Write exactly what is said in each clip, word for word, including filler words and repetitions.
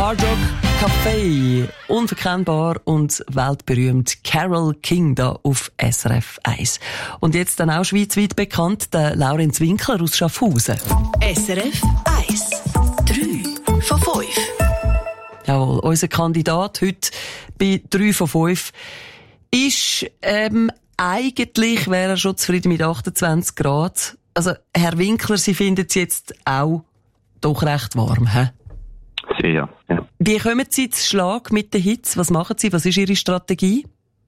Hard Rock Café, unverkennbar und weltberühmt Carole King da auf S R F eins. Und jetzt dann auch schweizweit bekannt, der Laurenz Winkler aus Schaffhausen. S R F eins. drei von fünf. Jawohl, unser Kandidat heute bei drei von fünf ist, ähm, eigentlich wäre er schon zufrieden mit achtundzwanzig Grad. Also, Herr Winkler, Sie finden es jetzt auch doch recht warm, hä? Sehr, ja. Wie kommen Sie zu Schlag mit der Hitze? Was machen Sie? Was ist Ihre Strategie?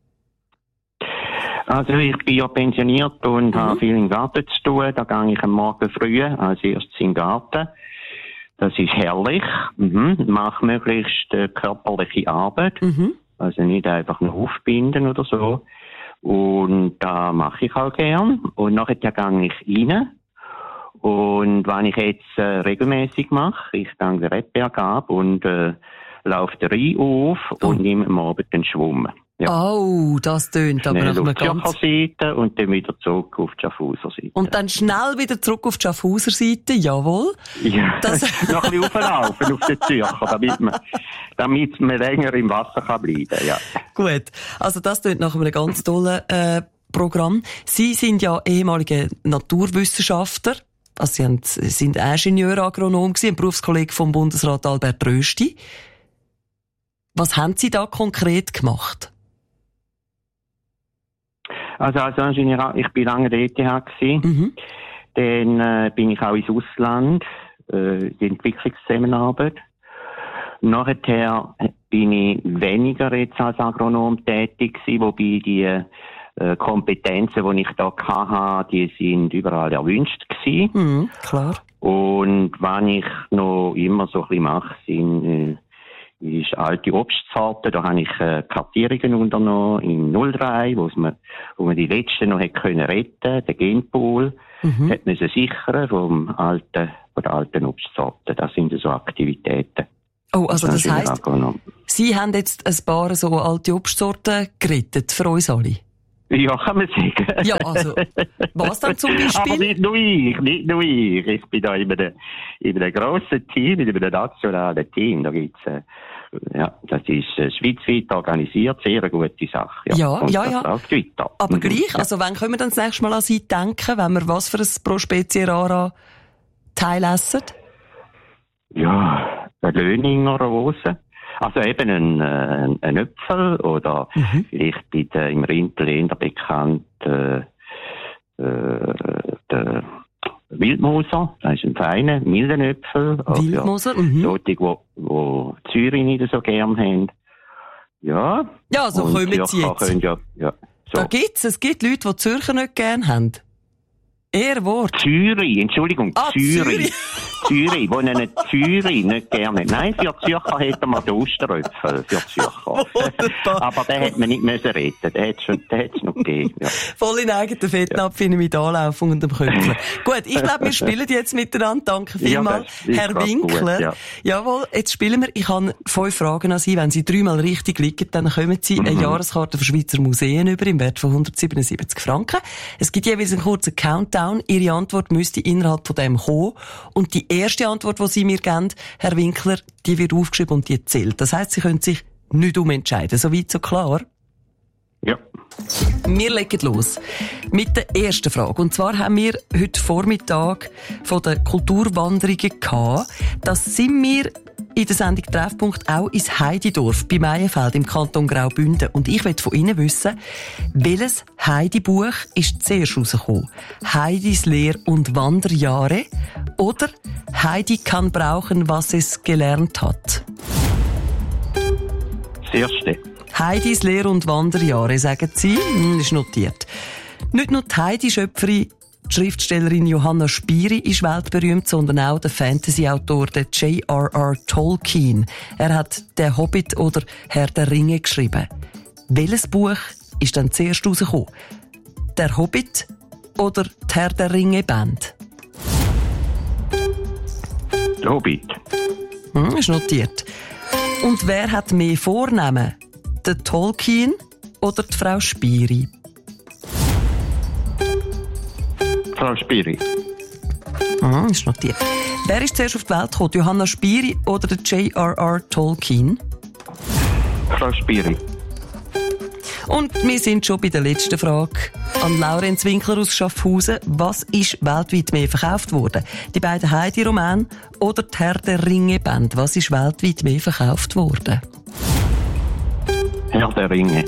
Also ich bin ja pensioniert und mhm. habe viel im Garten zu tun. Da gehe ich am Morgen früh als erstes in den Garten. Das ist herrlich. Mhm. Mache möglichst äh, körperliche Arbeit. Mhm. Also nicht einfach nur aufbinden oder so. Und da mache ich auch gern. Und nachher gehe ich rein. Und was ich jetzt äh, regelmäßig mache, ich gehe den Rebberg ab und äh, laufe den Rhein auf oh. und nehme am Abend den Schwumm. Ja. Oh, das tönt aber nach einem ganz... auf die Seite und dann wieder zurück auf die Schaffhauser Seite. Und dann schnell wieder zurück auf die Schaffhauser Seite, jawohl. Ja, das noch ein bisschen auflaufen auf den Zürcher, damit man, damit man länger im Wasser kann bleiben kann. Ja. Gut, also das tönt nach einem ganz tollen äh, Programm. Sie sind ja ehemalige Naturwissenschaftler. Also Sie haben, sind Ingenieur, Agronom gewesen, ein Berufskollege vom Bundesrat Albert Rösti. Was haben Sie da konkret gemacht? Also als Ingenieur, ich bin lange der E T H gewesen. Mhm. Dann äh, bin ich auch ins Ausland, äh, die Entwicklungszusammenarbeit. Nachher bin ich weniger jetzt als Agronom tätig gewesen, wobei die äh, Kompetenzen, die ich da hatte, die sind überall erwünscht gewesen. Mhm, klar. Und was ich noch immer so ein bisschen mache, sind äh, ist alte Obstsorten. Da habe ich äh, Kartierungen unternommen im null drei, wo man, wo man die letzten noch hätte können retten, den Genpool, mhm. hat man sie sichern vom alten, von der alten Obstsorten. Das sind so Aktivitäten. Oh, also das, das heisst, Sie haben jetzt ein paar so alte Obstsorten gerettet für uns alle? Ja, kann man sagen. Ja, also, was dann zum Beispiel? Aber nicht nur ich, nicht nur ich. Ich bin da in einem, in einem grossen Team, in einem nationalen Team. Da gibt's, äh, ja, das ist äh, schweizweit organisiert, sehr eine gute Sache. Ja, ja, und ja. Das ja. läuft weiter. Aber mhm. gleich, ja. also wann können wir dann das nächste Mal an Sie denken, wenn wir was für ein Pro Spezie Rara Teil essen? Ja, eine Löninger Rose. Also eben ein, ein, ein Äpfel oder mhm. vielleicht bei den, im Rindländer bekannt äh, äh, der Wildmoser, das ist ein feiner, milder Äpfel. Wildmoser, ja, mhm. Solche, wo, wo Zürich nicht so gern haben. Ja. Ja, so kommen Sie jetzt. Können, ja, ja, so. Da gibt's, es gibt Leute, die Zürcher nicht gern haben. Eher Wort. Zürich, Entschuldigung, ah, Zürich. Zürich, wo einen Zürich nicht gerne. Nein, für Zürcher hätte man den Osteröpfel, für Zürcher. Aber den hätte man nicht müssen retten. Den hätte schon, den hätte es noch gegeben. Ja. Voll in eigenen Fettnapfen ja. mit Anlaufung und dem Köpfchen. Gut, ich glaube, wir spielen jetzt miteinander. Danke vielmals, ja, Herr Winkler. Gut, ja. Jawohl, jetzt spielen wir. Ich habe fünf Fragen an Sie. Wenn Sie dreimal richtig liegen, dann kommen Sie mhm. eine Jahreskarte für Schweizer Museen über im Wert von hundertsiebenundsiebzig Franken. Es gibt jeweils einen kurzen Countdown. Ihre Antwort müsste innerhalb von dem kommen. Und die erste Antwort, die Sie mir geben, Herr Winkler, die wird aufgeschrieben und die zählt. Das heisst, Sie können sich nicht umentscheiden. So weit, so klar? Ja. Wir legen los mit der ersten Frage. Und zwar haben wir heute Vormittag von den Kulturwanderungen gehabt. Das sind wir in der Sendung Treffpunkt auch ins Heididorf bei Meienfeld im Kanton Graubünden. Und ich möchte von Ihnen wissen, welches Heidi-Buch ist zuerst rausgekommen? Heidis Lehr- und Wanderjahre oder Heidi kann brauchen, was es gelernt hat? Das erste. Heidis Lehr- und Wanderjahre, sagen Sie? Hm, ist notiert. Nicht nur die Heidi-Schöpferin, die Schriftstellerin Johanna Spyri ist weltberühmt, sondern auch der Fantasy-Autor J R R Tolkien. Er hat «Der Hobbit» oder «Herr der Ringe» geschrieben. Welches Buch ist dann zuerst rausgekommen? «Der Hobbit» oder die «Herr der Ringe»-Band? «Der Hobbit». Hm, ist notiert. Und wer hat mehr Vornamen? Der Tolkien oder die Frau Spyri? Frau Spyri. Ah, ist notiert. Wer ist zuerst auf die Welt gekommen? Johanna Spyri oder der J R R Tolkien? Frau Spyri. Und wir sind schon bei der letzten Frage. An Laurenz Winkler aus Schaffhausen. Was ist weltweit mehr verkauft worden? Die beiden Heidi-Romane oder die Herr der Ringe-Band? Was ist weltweit mehr verkauft worden? Herr der Ringe.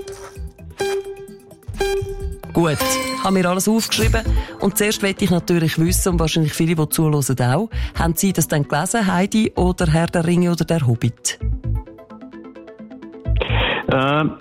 Gut, haben wir alles aufgeschrieben. Und zuerst möchte ich natürlich wissen, und wahrscheinlich viele, die zuhören auch, haben Sie das dann gelesen, Heidi oder Herr der Ringe oder der Hobbit? Ähm,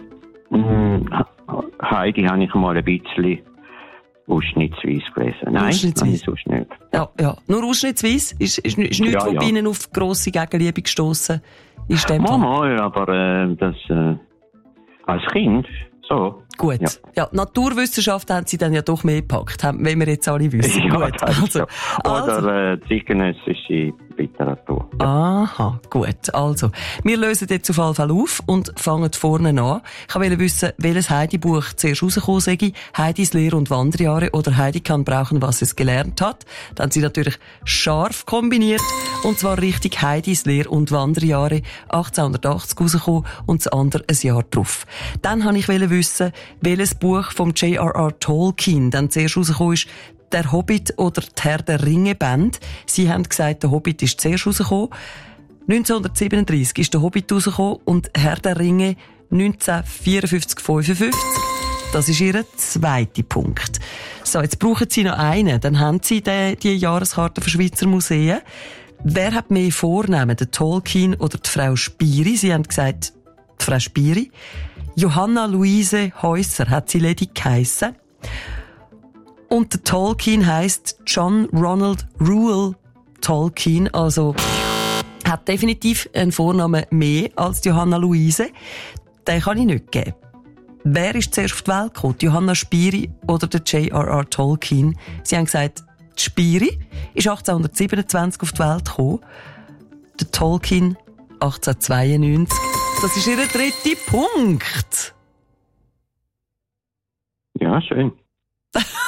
Heidi habe ich mal ein bisschen ausschnittsweise gelesen. Nein, ausschnittsweise. Ich sonst nicht. Ja, ja, nur ausschnittsweise? Ist, ist, ist nichts, ja, wo ja. bei Ihnen auf grosse Gegenliebe gestossen ist? Mal, mal, aber äh, das äh, als Kind so. Gut. Ja. ja, Naturwissenschaften haben Sie dann ja doch mehr gepackt, wenn wir jetzt alle wissen. Ja, gut. Also, Oder also. äh, zeitgenössische Literatur. Ja. Aha, gut. Also, wir lösen jetzt auf jeden Fall auf und fangen vorne an. Ich wollte wissen, welches Heidi-Buch zuerst rausgekommen sei. Heidis Lehr- und Wanderjahre oder Heidi kann brauchen, was es gelernt hat. Dann haben Sie natürlich scharf kombiniert. Und zwar richtig Heidis Lehr- und Wanderjahre achtzehnhundertachtzig rausgekommen und das andere ein Jahr drauf. Dann wollte ich wissen, welches Buch vom J R R Tolkien dann zuerst rausgekommen ist, der Hobbit oder die Herr der Ringe-Band. Sie haben gesagt, der Hobbit ist zuerst rausgekommen. neunzehnhundertsiebenunddreissig ist der Hobbit rausgekommen und Herr der Ringe neunzehnhundertvierundfünfzig fünfundfünfzig. Das ist Ihr zweiter Punkt. So, jetzt brauchen Sie noch einen. Dann haben Sie die, die Jahreskarte für Schweizer Museen. Wer hat mehr Vornamen, der Tolkien oder die Frau Spyri? Sie haben gesagt, die Frau Spyri. Johanna Luise Häusser hat sie ledig geheissen. Und der Tolkien heisst John Ronald Reuel Tolkien, also hat definitiv einen Vornamen mehr als Johanna Luise. Den kann ich nicht geben. Wer ist zuerst auf die Welt gekommen? Johanna Spyri oder der J R R Tolkien? Sie haben gesagt, die Spyri ist achtzehnhundertsiebenundzwanzig auf die Welt gekommen. Der Tolkien achtzehnhundertzweiundneunzig. Das ist Ihr dritter Punkt. Ja, schön.